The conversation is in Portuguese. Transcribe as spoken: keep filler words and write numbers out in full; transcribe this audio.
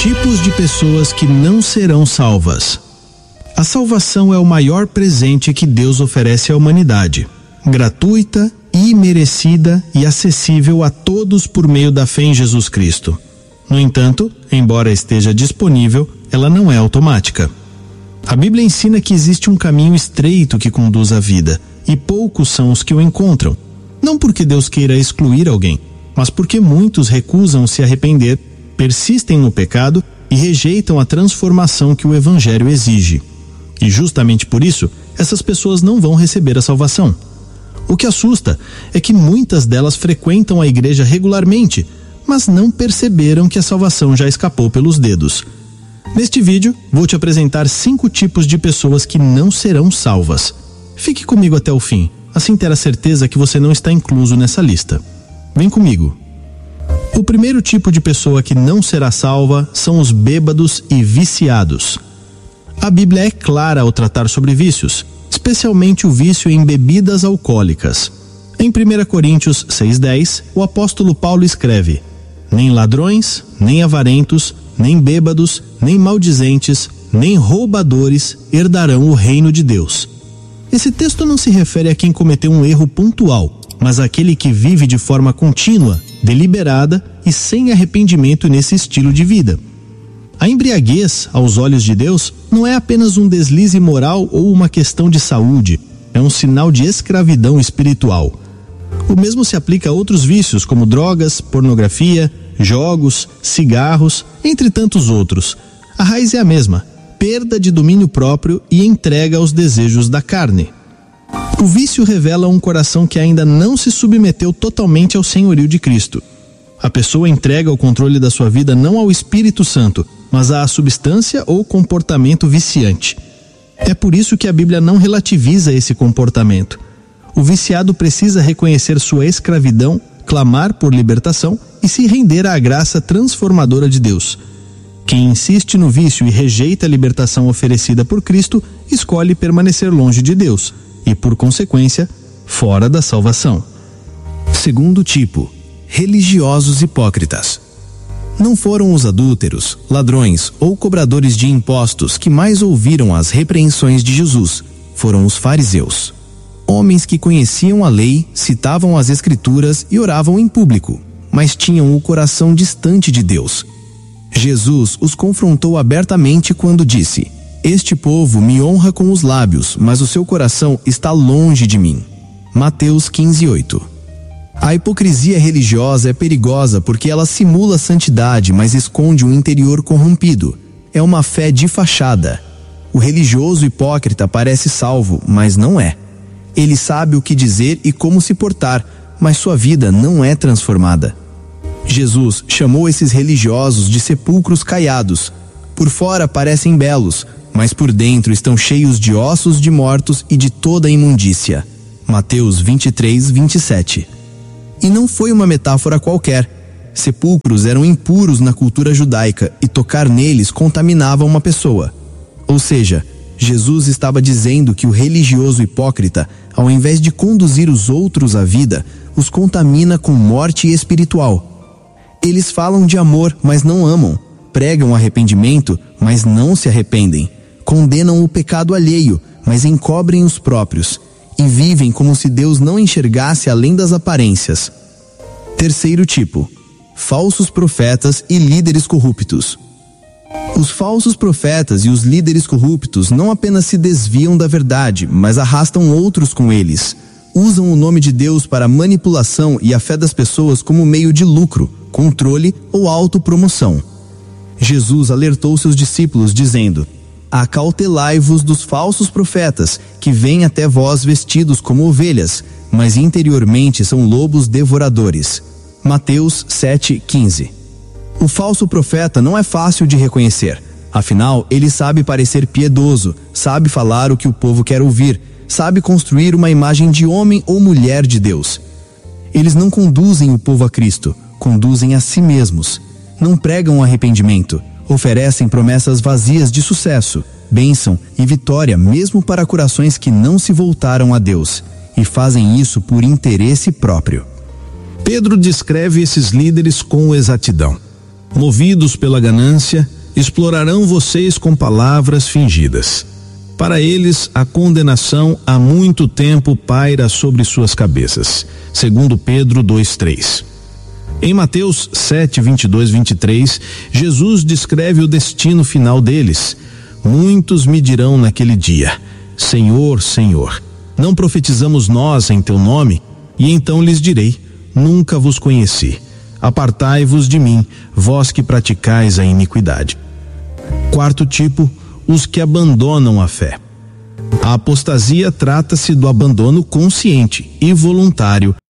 Tipos de pessoas que não serão salvas. A salvação é o maior presente que Deus oferece à humanidade, gratuita, imerecida e acessível a todos por meio da fé em Jesus Cristo. No entanto, embora esteja disponível, ela não é automática. A Bíblia ensina que existe um caminho estreito que conduz à vida, e poucos são os que o encontram. Não porque Deus queira excluir alguém, mas porque muitos recusam se arrepender, persistem no pecado e rejeitam a transformação que o Evangelho exige. E justamente por isso, essas pessoas não vão receber a salvação. O que assusta é que muitas delas frequentam a igreja regularmente, mas não perceberam que a salvação já escapou pelos dedos. Neste vídeo, vou te apresentar cinco tipos de pessoas que não serão salvas. Fique comigo até o fim, assim terá certeza que você não está incluso nessa lista. Vem comigo. O primeiro tipo de pessoa que não será salva são os bêbados e viciados. A Bíblia é clara ao tratar sobre vícios, especialmente o vício em bebidas alcoólicas. Em primeira Coríntios seis dez, o apóstolo Paulo escreve: nem ladrões, nem avarentos, nem bêbados, nem maldizentes, nem roubadores herdarão o reino de Deus. Esse texto não se refere a quem cometeu um erro pontual, mas àquele que vive de forma contínua, deliberada e sem arrependimento nesse estilo de vida. A embriaguez, aos olhos de Deus, não é apenas um deslize moral ou uma questão de saúde, é um sinal de escravidão espiritual. O mesmo se aplica a outros vícios como drogas, pornografia, jogos, cigarros, entre tantos outros. A raiz é a mesma: perda de domínio próprio e entrega aos desejos da carne. O vício revela um coração que ainda não se submeteu totalmente ao senhorio de Cristo. A pessoa entrega o controle da sua vida não ao Espírito Santo, mas à substância ou comportamento viciante. É por isso que a Bíblia não relativiza esse comportamento. O viciado precisa reconhecer sua escravidão, clamar por libertação e se render à graça transformadora de Deus. Quem insiste no vício e rejeita a libertação oferecida por Cristo, escolhe permanecer longe de Deus e, por consequência, fora da salvação. Segundo tipo, religiosos hipócritas. Não foram os adúlteros, ladrões ou cobradores de impostos que mais ouviram as repreensões de Jesus, foram os fariseus. Homens que conheciam a lei, citavam as escrituras e oravam em público, mas tinham o coração distante de Deus. Jesus os confrontou abertamente quando disse: este povo me honra com os lábios, mas o seu coração está longe de mim. Mateus quinze, oito. A hipocrisia religiosa é perigosa porque ela simula santidade, mas esconde um interior corrompido. É uma fé de fachada. O religioso hipócrita parece salvo, mas não é. Ele sabe o que dizer e como se portar, mas sua vida não é transformada. Jesus chamou esses religiosos de sepulcros caiados. Por fora parecem belos, mas por dentro estão cheios de ossos de mortos e de toda a imundícia. Mateus vinte e três, vinte e sete. E não foi uma metáfora qualquer. Sepulcros eram impuros na cultura judaica e tocar neles contaminava uma pessoa. Ou seja, Jesus estava dizendo que o religioso hipócrita, ao invés de conduzir os outros à vida, os contamina com morte espiritual. Eles falam de amor, mas não amam. Pregam arrependimento, mas não se arrependem. Condenam o pecado alheio, mas encobrem os próprios. E vivem como se Deus não enxergasse além das aparências. Terceiro tipo, falsos profetas e líderes corruptos. Os falsos profetas e os líderes corruptos não apenas se desviam da verdade, mas arrastam outros com eles. Usam o nome de Deus para manipulação e a fé das pessoas como meio de lucro, controle ou autopromoção. Jesus alertou seus discípulos dizendo: acautelai-vos dos falsos profetas, que vêm até vós vestidos como ovelhas, mas interiormente são lobos devoradores. Mateus sete, quinze. O falso profeta não é fácil de reconhecer. Afinal, ele sabe parecer piedoso, sabe falar o que o povo quer ouvir, sabe construir uma imagem de homem ou mulher de Deus. Eles não conduzem o povo a Cristo, conduzem a si mesmos. Não pregam arrependimento, oferecem promessas vazias de sucesso, bênção e vitória mesmo para corações que não se voltaram a Deus, e fazem isso por interesse próprio. Pedro descreve esses líderes com exatidão. Movidos pela ganância, explorarão vocês com palavras fingidas. Para eles, a condenação há muito tempo paira sobre suas cabeças. Segundo Pedro dois, três. Em Mateus sete, vinte e dois, vinte e três, Jesus descreve o destino final deles. Muitos me dirão naquele dia: Senhor, Senhor, não profetizamos nós em teu nome? E então lhes direi: nunca vos conheci. Apartai-vos de mim, vós que praticais a iniquidade. Quarto tipo, os que abandonam a fé. A apostasia trata-se do abandono consciente e voluntário